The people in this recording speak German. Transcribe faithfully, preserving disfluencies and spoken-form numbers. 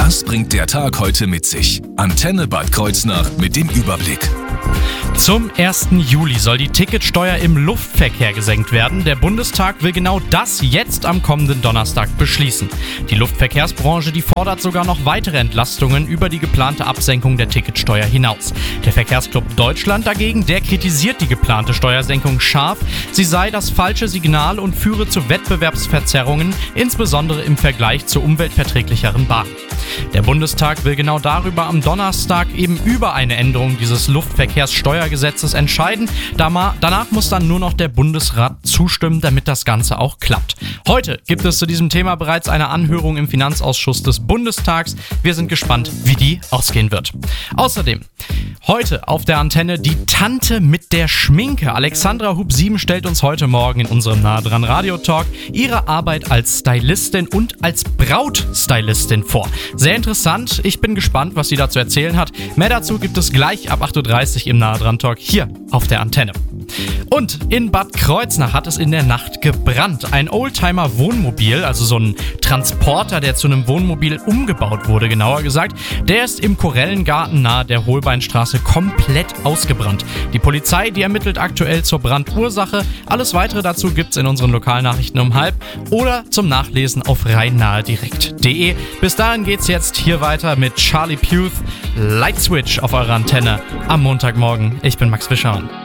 Was bringt der Tag heute mit sich? Antenne Bad Kreuznach mit dem Überblick. Zum ersten Juli soll die Ticketsteuer im Luftverkehr gesenkt werden. Der Bundestag will genau das jetzt am kommenden Donnerstag beschließen. Die Luftverkehrsbranche, die fordert sogar noch weitere Entlastungen über die geplante Absenkung der Ticketsteuer hinaus. Der Verkehrsclub Deutschland dagegen, der kritisiert die geplante Steuersenkung scharf. Sie sei das falsche Signal und führe zu Wettbewerbsverzerrungen, insbesondere im Vergleich zu umweltverträglicheren Bahnen. Der Bundestag will genau darüber am Donnerstag eben über eine Änderung dieses Luftverkehrssteuergesetzes entscheiden. Danach muss dann nur noch der Bundesrat zustimmen, damit das Ganze auch klappt. Heute gibt es zu diesem Thema bereits eine Anhörung im Finanzausschuss des Bundestags. Wir sind gespannt, wie die ausgehen wird. Außerdem heute auf der Antenne die Tante mit der Schminke. Alexandra Hub sieben stellt uns heute Morgen in unserem Nah dran Radio-Talk ihre Arbeit als Stylistin und als Brautstylistin vor. Sehr interessant. Ich bin gespannt, was sie dazu erzählen hat. Mehr dazu gibt es gleich ab acht Uhr dreißig im Nah dran Talk hier auf der Antenne. Und in Bad Kreuznach hat es in der Nacht gebrannt. Ein Oldtimer-Wohnmobil, also so ein Transporter, der zu einem Wohnmobil umgebaut wurde, genauer gesagt, der ist im Korellengarten nahe der Holbeinstraße komplett ausgebrannt. Die Polizei, die ermittelt aktuell zur Brandursache. Alles Weitere dazu gibt's in unseren Lokalnachrichten um halb oder zum Nachlesen auf rheinnahedirekt punkt de. Bis dahin geht's jetzt hier weiter mit Charlie Puth, Light Switch auf eurer Antenne am Montagmorgen. Ich bin Max Fischermann.